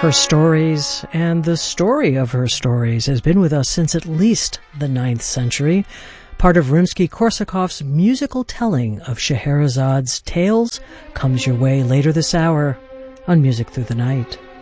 Her stories and the story of her stories has been with us since at least the 9th century. Part of Rimsky-Korsakov's musical telling of Scheherazad's tales comes your way later this hour on Music Through the Night.